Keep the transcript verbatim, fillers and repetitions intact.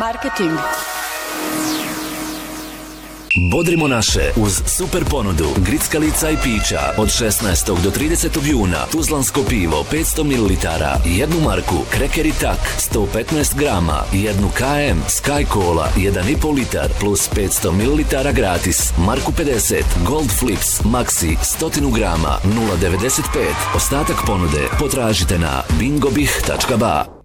Marketing. Bodrimo naše uz super ponudu grickalica i pića od šesnaestog do tridesetog juna. Tuzlansko pivo petsto mililitara, jednu marku Kreker i Tak sto petnaest grama, jednu K M Sky Cola jedan i pol litar plus petsto mililitara gratis. Marku pedeset Gold Flips Maxi sto grama nula devedeset pet. Ostatak ponude potražite na bingobih tačka ba.